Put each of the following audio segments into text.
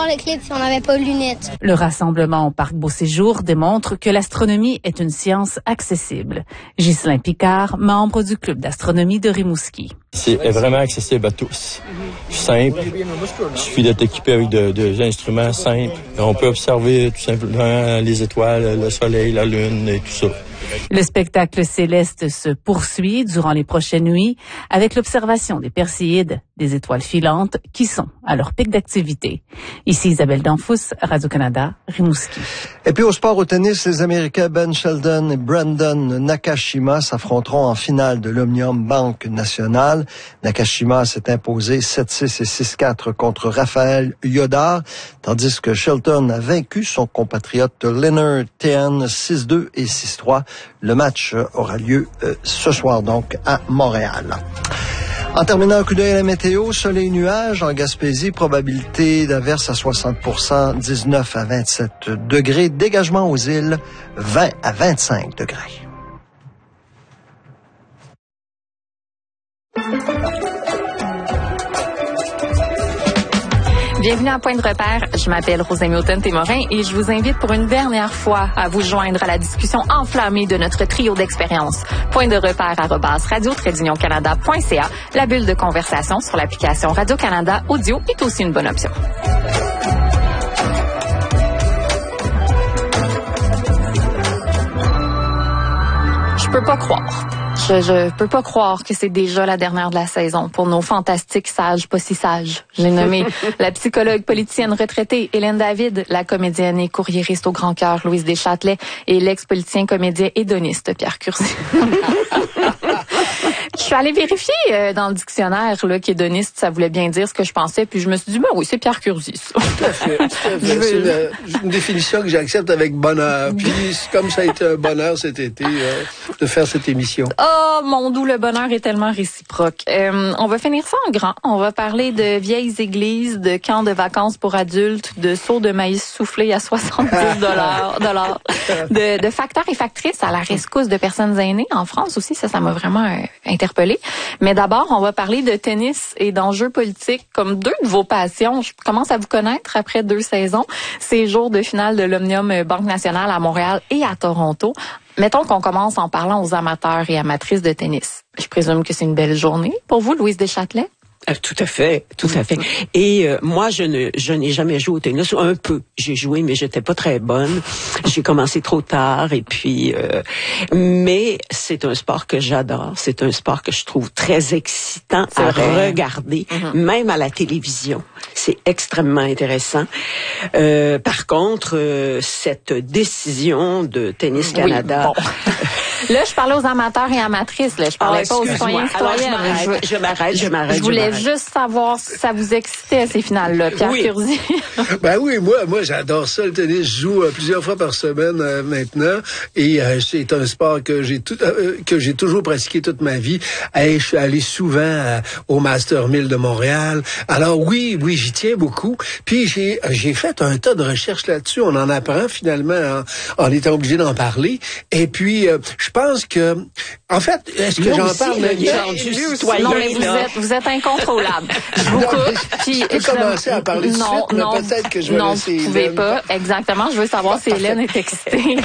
voir le clip si on n'avait pas de lunettes. Le rassemblement au Parc Beau-Séjour démontre que l'astronomie est une science accessible. Ghislain Picard, membre du club d'astronomie de Rimouski. C'est vraiment accessible à tous. Simple. Il suffit d'être équipé avec des instruments simples. On peut observer tout simplement les étoiles, le soleil, la lune et tout ça. Le spectacle céleste se poursuit durant les prochaines nuits avec l'observation des Perséides, des étoiles filantes qui sont à leur pic d'activité. Ici Isabelle Danfous, Radio-Canada, Rimouski. Et puis au sport, au tennis, les Américains Ben Shelton et Brandon Nakashima s'affronteront en finale de l'Omnium Banque Nationale. Nakashima s'est imposé 7-6 et 6-4 contre Raphaël Yodard, tandis que Shelton a vaincu son compatriote Leonard Thean 6-2 et 6-3. Le match aura lieu ce soir donc à Montréal. En terminant, un coup d'œil à la météo, soleil et nuages en Gaspésie, probabilité d'averse à 60%, 19 à 27 degrés, dégagement aux îles, 20 à 25 degrés. Bienvenue à Point de repère. Je m'appelle Rosemée Automne-Témorin et je vous invite pour une dernière fois à vous joindre à la discussion enflammée de notre trio d'expériences. Point de repère @radio-canada.ca. La bulle de conversation sur l'application Radio-Canada Audio est aussi une bonne option. Je peux pas croire. Je peux pas croire que c'est déjà la dernière de la saison pour nos fantastiques sages pas si sages. J'ai nommé la psychologue politicienne retraitée Hélène David, la comédienne et courriériste au grand cœur Louise Deschâtelet et l'ex-politicien comédien hédoniste Pierre Curzi. Je suis allée vérifier dans le dictionnaire là, qu'hédoniste, ça voulait bien dire ce que je pensais, puis je me suis dit, ben oui, c'est Pierre Curzi. Tout à fait. C'est une définition que j'accepte avec bonheur. Puis comme ça a été un bonheur cet été de faire cette émission. Oh, mon doux, le bonheur est tellement réciproque. On va finir ça en grand. On va parler de vieilles églises, de camps de vacances pour adultes, de sauts de maïs soufflés à 70 $, de facteurs et factrices à la rescousse de personnes aînées en France aussi. Ça m'a vraiment interpellée. Mais d'abord, on va parler de tennis et d'enjeux politiques comme deux de vos passions. Je commence à vous connaître après 2 saisons. Ces jours de finale de l'Omnium Banque Nationale à Montréal et à Toronto. Mettons qu'on commence en parlant aux amateurs et amatrices de tennis. Je présume que c'est une belle journée pour vous, Louise Deschâtelet? Tout à fait. Et moi, je n'ai jamais joué au tennis. Un peu, j'ai joué, mais j'étais pas très bonne. J'ai commencé trop tard, et puis. Mais c'est un sport que j'adore. C'est un sport que je trouve très excitant à regarder, même à la télévision. C'est extrêmement intéressant. Par contre, cette décision de Tennis Canada. Oui, bon. Là, je parlais aux amateurs et amatrices. Là. Je parlais pas aux citoyens et citoyennes. Je m'arrête. Je voulais juste savoir si ça vous excitait, ces finales-là, Pierre Curzi. Ben oui, moi, j'adore ça, le tennis. Je joue plusieurs fois par semaine maintenant. Et c'est un sport que j'ai toujours pratiqué toute ma vie. Je suis allé souvent au Master 1000 de Montréal. Alors oui, j'y tiens beaucoup. Puis j'ai fait un tas de recherches là-dessus. On en apprend finalement en étant obligé d'en parler. Et puis, je pense que, en fait, est-ce que j'en parle même? Non, mais vous êtes incontrôlable. Je vous coupe. Je peux commencer à parler de suite, mais peut-être que je vais laisser Hélène. Non, vous pouvez pas. Exactement. Je veux savoir si Hélène est excitée.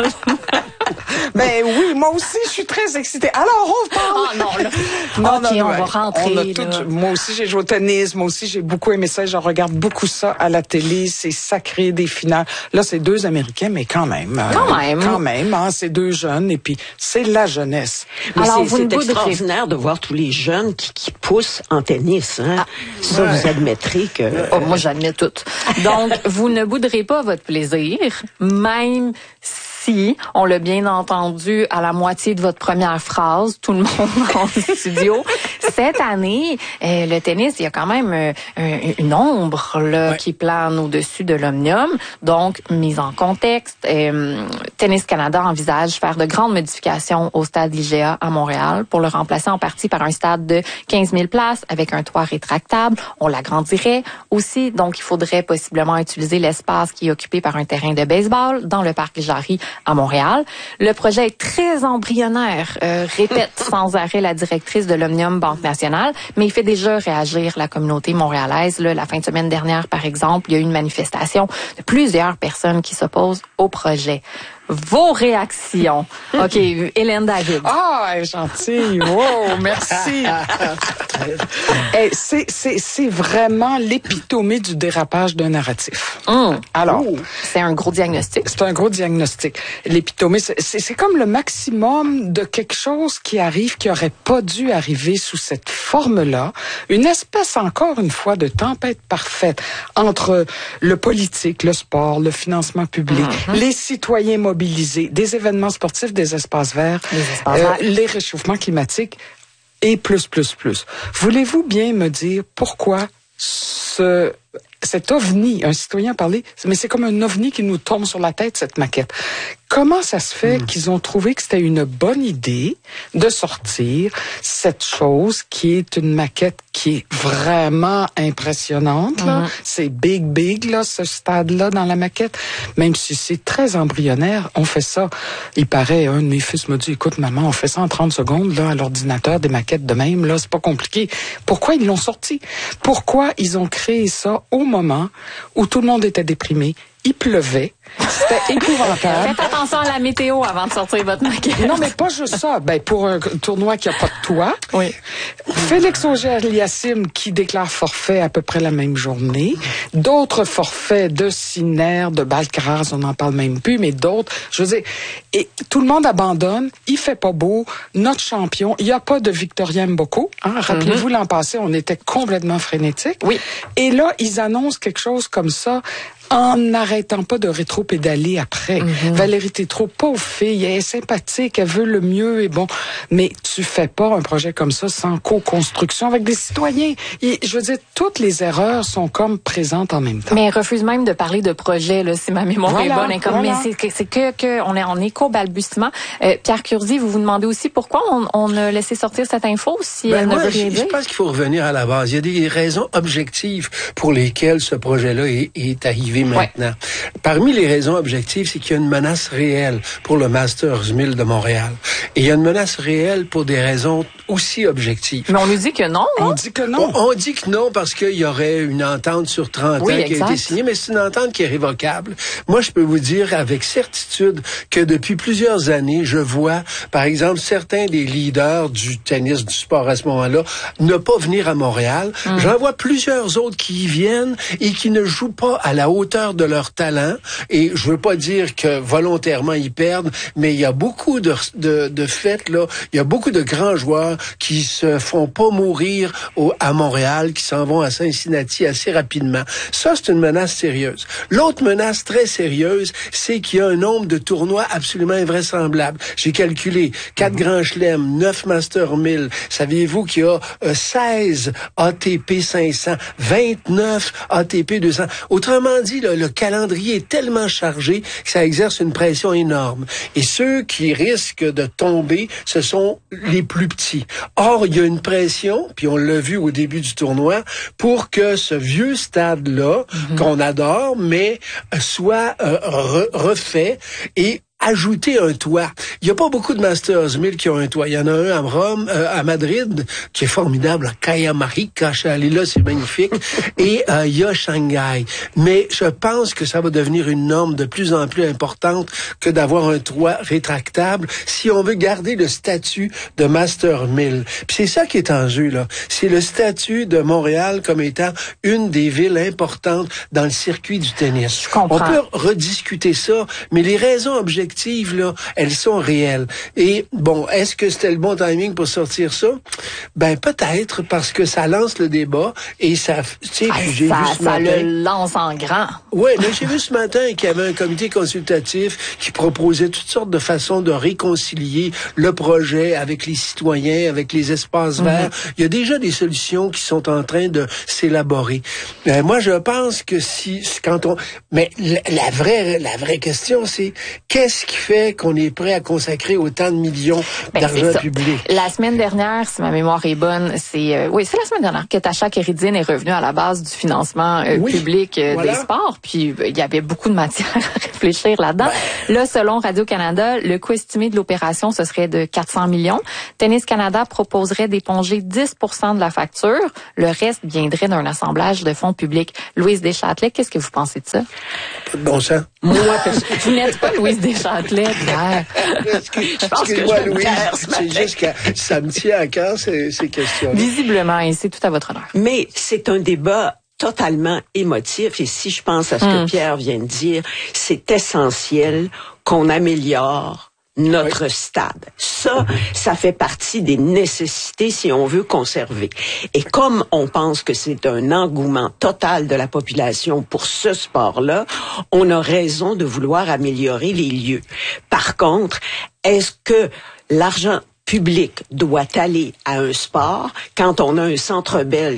Ben oui, moi aussi, je suis très excitée. Alors, on parle. On va rentrer. Moi aussi, j'ai joué au tennis. Moi aussi, j'ai beaucoup aimé ça. Je regarde beaucoup ça à la télé. C'est sacré, des finales. Là, c'est 2 Américains, mais quand même. Quand même, hein, c'est 2 jeunes. Et puis, c'est la jeunesse. Mais alors, c'est extraordinaire de voir tous les jeunes qui poussent en tennis. Hein. Ça, vous admettrez que... moi, j'admets tout. Donc, vous ne bouderez pas votre plaisir, même si, on l'a bien entendu à la moitié de votre première phrase, tout le monde en studio. Cette année, le tennis, il y a quand même une ombre là, qui plane au-dessus de l'Omnium. Donc, mise en contexte, Tennis Canada envisage faire de grandes modifications au stade IGA à Montréal pour le remplacer en partie par un stade de 15 000 places avec un toit rétractable. On l'agrandirait aussi. Donc, il faudrait possiblement utiliser l'espace qui est occupé par un terrain de baseball dans le parc Jarry à Montréal. Le projet est très embryonnaire, répète sans arrêt la directrice de l'Omnium Banque Banque nationale, mais il fait déjà réagir la communauté montréalaise. Là, la fin de semaine dernière, par exemple, il y a eu une manifestation de plusieurs personnes qui s'opposent au projet. Vos réactions. OK, Hélène David. Ah, gentille. Wow, merci. C'est vraiment l'épitomie du dérapage d'un narratif. Alors, c'est un gros diagnostic. C'est un gros diagnostic. L'épitomie, c'est comme le maximum de quelque chose qui arrive, qui aurait pas dû arriver sous cette forme-là. Une espèce, encore une fois, de tempête parfaite entre le politique, le sport, le financement public, les citoyens mobilisés, des événements sportifs, des espaces verts, les réchauffements climatiques et plus. Voulez-vous bien me dire pourquoi cet ovni, un citoyen parlait, mais c'est comme un ovni qui nous tombe sur la tête, cette maquette. Comment ça se fait qu'ils ont trouvé que c'était une bonne idée de sortir cette chose qui est une maquette qui est vraiment impressionnante, là? C'est big, là, ce stade-là dans la maquette. Même si c'est très embryonnaire, on fait ça. Il paraît, un de mes fils m'a dit, écoute, maman, on fait ça en 30 secondes, là, à l'ordinateur, des maquettes de même, là, c'est pas compliqué. Pourquoi ils l'ont sorti? Pourquoi ils ont créé ça au moment où tout le monde était déprimé? Il pleuvait. C'était épouvantable. Faites attention à la météo avant de sortir votre maquette. Non, mais pas juste ça. Ben, pour un tournoi qui a pas de toit. Oui. Félix Auger-Aliassime qui déclare forfait à peu près la même journée. D'autres forfaits de Siner, de Balcaraz, on n'en parle même plus, mais d'autres. Je veux dire, et tout le monde abandonne. Il fait pas beau. Notre champion. Il n'y a pas de Victoria Mboko. Hein? Rappelez-vous, l'an passé, on était complètement frénétique. Oui. Et là, ils annoncent quelque chose comme ça en n'arrêtant pas de rétro-pédaler après. Valérie Tétrault, pauvre fille, elle est sympathique, elle veut le mieux et bon, mais tu fais pas un projet comme ça sans co-construction avec des citoyens. Et, je veux dire, toutes les erreurs sont comme présentes en même temps. Mais elle refuse même de parler de projet, là, si ma mémoire est bonne. Mais c'est que on est qu'au balbutiement. Pierre Curzi, vous demandez aussi pourquoi on a laissé sortir cette info si elle ne veut rien dire? Je pense qu'il faut revenir à la base. Il y a des raisons objectives pour lesquelles ce projet-là est arrivé maintenant. Parmi les raisons objectives, c'est qu'il y a une menace réelle pour le Masters 1000 de Montréal. Et il y a une menace réelle pour des raisons aussi objectives. Mais on nous dit que non, hein? On dit que non. On dit que non parce qu'il y aurait une entente sur 30 ans qui a été signée, mais c'est une entente qui est révocable. Moi, je peux vous dire avec certitude que depuis plusieurs années, je vois, par exemple, certains des leaders du tennis, du sport à ce moment-là, ne pas venir à Montréal. J'en vois plusieurs autres qui y viennent et qui ne jouent pas à la hauteur de leur talent. Et je veux pas dire que volontairement ils perdent, mais il y a beaucoup de faits, là. Il y a beaucoup de grands joueurs qui se font pas mourir à Montréal, qui s'en vont à Cincinnati assez rapidement. Ça, c'est une menace sérieuse. L'autre menace très sérieuse, c'est qu'il y a un nombre de tournois absolument invraisemblable. J'ai calculé 4 Grands Chelems, 9 Masters 1000. Saviez-vous qu'il y a 16 ATP 500, 29 ATP 200. Autrement dit, là, le calendrier est tellement chargé que ça exerce une pression énorme. Et ceux qui risquent de tomber, ce sont les plus petits. Or, il y a une pression, puis on l'a vu au début du tournoi, pour que ce vieux stade-là, qu'on adore, mais soit refait et ajouter un toit. Il y a pas beaucoup de Masters 1000 qui ont un toit. Il y en a un à Rome, à Madrid, qui est formidable, à Cajamarca. Je suis allé là, c'est magnifique. Et il y a Shanghai. Mais je pense que ça va devenir une norme de plus en plus importante que d'avoir un toit rétractable si on veut garder le statut de Master 1000. Puis c'est ça qui est en jeu, là. C'est le statut de Montréal comme étant une des villes importantes dans le circuit du tennis. Je comprends. On peut rediscuter ça, mais les raisons objectives, là, elles sont réelles. Et bon, est-ce que c'était le bon timing pour sortir ça? Ben peut-être, parce que ça lance le débat et ça, tu sais, j'ai vu ce matin. Ça le lance en grand. Oui, mais j'ai vu ce matin qu'il y avait un comité consultatif qui proposait toutes sortes de façons de réconcilier le projet avec les citoyens, avec les espaces verts. Il y a déjà des solutions qui sont en train de s'élaborer. Moi, je pense que mais la vraie question, c'est qu'est-ce Qu'est-ce qui fait qu'on est prêt à consacrer autant de millions d'argent public? La semaine dernière, si ma mémoire est bonne, c'est la semaine dernière que Tasha Kéridine est revenue à la base du financement public des sports. Puis il y avait beaucoup de matière à réfléchir là-dedans. Là, selon Radio-Canada, le coût estimé de l'opération, ce serait de 400 millions. Tennis Canada proposerait d'éponger 10% de la facture. Le reste viendrait d'un assemblage de fonds publics. Louise Deschâtelet, qu'est-ce que vous pensez de ça? Pas de bon sens. Moi, vous n'êtes pas Louise Deschâtelet, Pierre. Excusez-moi, Louise, c'est juste que ça me tient à cœur, ces questions. Visiblement, et c'est tout à votre honneur. Mais c'est un débat totalement émotif, et si je pense à ce que Pierre vient de dire, c'est essentiel qu'on améliore notre stade. Ça fait partie des nécessités si on veut conserver. Et comme on pense que c'est un engouement total de la population pour ce sport-là, on a raison de vouloir améliorer les lieux. Par contre, est-ce que l'argent public doit aller à un sport quand on a un Centre Bell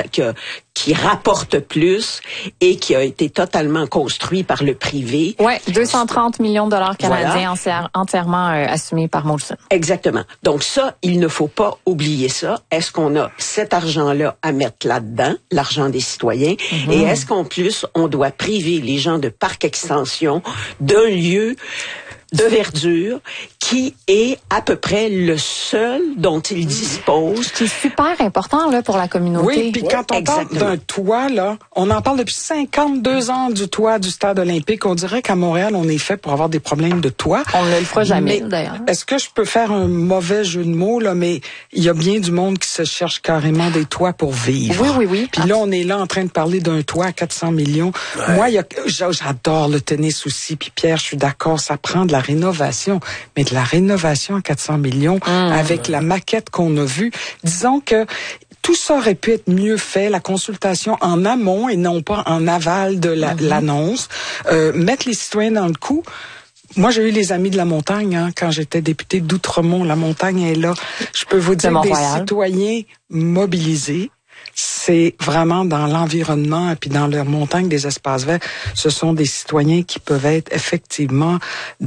qui rapporte plus et qui a été totalement construit par le privé? Ouais, 230 millions de dollars canadiens entièrement assumés par Molson. Exactement. Donc ça, il ne faut pas oublier ça. Est-ce qu'on a cet argent-là à mettre là-dedans, l'argent des citoyens, et est-ce qu'en plus, on doit priver les gens de Parc Extension d'un lieu de verdure qui est à peu près le seul dont ils disposent. C'est super important là pour la communauté. Oui, puis quand on parle d'un toit, là, on en parle depuis 52 ans du toit du Stade olympique. On dirait qu'à Montréal, on est fait pour avoir des problèmes de toit. On ne le fera jamais, d'ailleurs. Est-ce que je peux faire un mauvais jeu de mots, là, mais il y a bien du monde qui se cherche carrément des toits pour vivre. Oui. Puis là, on est là en train de parler d'un toit à 400 millions. Ouais. Moi, j'adore le tennis aussi. Puis Pierre, je suis d'accord, ça prend de la rénovation. Mais de la rénovation à 400 millions avec la maquette qu'on a vue. Disons que tout ça aurait pu être mieux fait, la consultation en amont et non pas en aval de l'annonce. Mettre les citoyens dans le coup. Moi, j'ai eu les Amis de la montagne quand j'étais députée d'Outremont. La montagne est là. Je peux vous dire des citoyens mobilisés. C'est vraiment dans l'environnement et puis dans leur montagne des espaces verts. Ce sont des citoyens qui peuvent être effectivement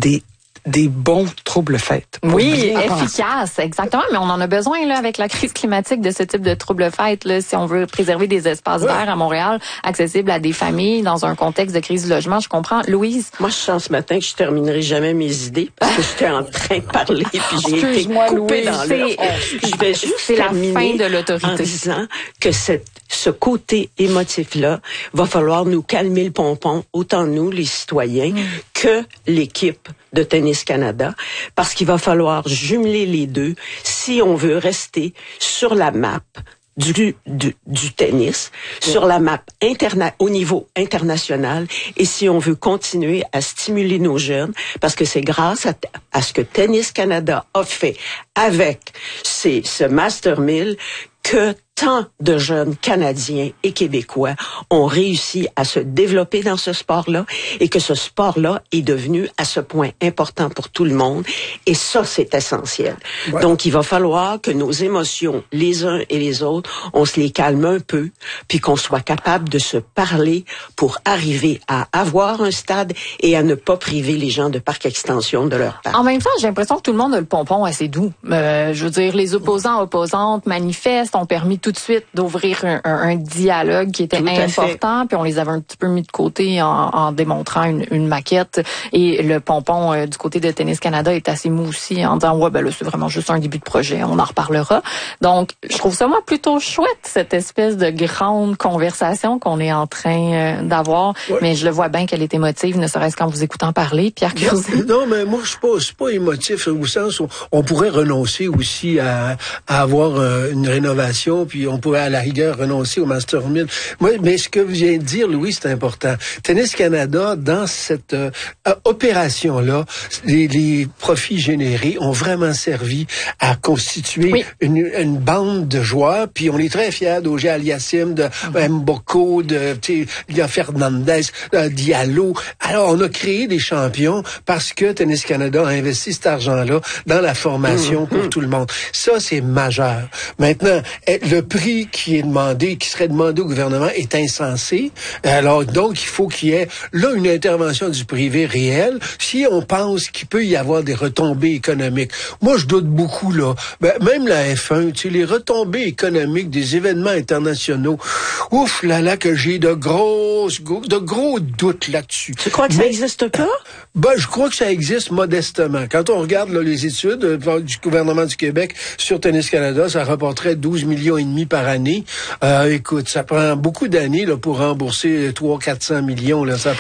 des bons troubles-fêtes. Oui, efficaces, exactement. Mais on en a besoin là avec la crise climatique de ce type de troubles-fêtes là, si on veut préserver des espaces verts à Montréal, accessibles à des familles dans un contexte de crise du logement. Je comprends, Louise. Moi, je sens ce matin que je terminerai jamais mes idées parce que j'étais en train de parler puis j'ai été coupée dans le. Je vais juste terminer la fin de l'autorité en disant que ce côté émotif-là va falloir nous calmer le pompon, autant nous les citoyens que l'équipe de Tennis Canada, parce qu'il va falloir jumeler les deux si on veut rester sur la map du tennis, sur la map au niveau international, et si on veut continuer à stimuler nos jeunes, parce que c'est grâce à ce que Tennis Canada a fait avec ce Master 1000 que tant de jeunes Canadiens et Québécois ont réussi à se développer dans ce sport-là et que ce sport-là est devenu à ce point important pour tout le monde. Et ça, c'est essentiel. Ouais. Donc, il va falloir que nos émotions, les uns et les autres, on se les calme un peu, puis qu'on soit capable de se parler pour arriver à avoir un stade et à ne pas priver les gens de Parc Extension de leur parc. En même temps, j'ai l'impression que tout le monde a le pompon assez doux. Je veux dire, les opposantes manifestent, ont permis tout de suite d'ouvrir un dialogue qui était important, puis on les avait un petit peu mis de côté en démontrant une maquette. Et le pompon du côté de Tennis Canada est assez mou aussi, en disant là c'est vraiment juste un début de projet, on en reparlera. Donc je trouve ça moi plutôt chouette, cette espèce de grande conversation qu'on est en train d'avoir. Ouais. Mais je le vois bien qu'elle est émotive, ne serait-ce qu'en vous écoutant parler, Pierre Curzet. Non, mais moi je suis pas émotif au sens où on pourrait renoncer aussi à avoir une rénovation, puis on pourrait à la rigueur renoncer au Master 1000. Moi, mais ce que vous venez de dire, Louis, c'est important. Tennis Canada, dans cette opération-là, les profits générés ont vraiment servi à constituer une bande de joueurs, puis on est très fiers d'Auger Aliassime, de Mboko, de Lia Fernandez, Diallo. Alors, on a créé des champions parce que Tennis Canada a investi cet argent-là dans la formation pour tout le monde. Ça, c'est majeur. Maintenant, le prix qui est demandé, qui serait demandé au gouvernement est insensé. Alors, donc, il faut qu'il y ait là une intervention du privé réel si on pense qu'il peut y avoir des retombées économiques. Moi, je doute beaucoup, là. Même la F1, tu sais, les retombées économiques des événements internationaux, ouf là, que j'ai de gros doutes là-dessus. Tu crois que ça n'existe pas? Je crois que ça existe modestement. Quand on regarde là, les études du gouvernement du Québec sur Tennis Canada, ça rapporterait 12,5 millions par année. Écoute, ça prend beaucoup d'années là, pour rembourser 300-400 millions. Là.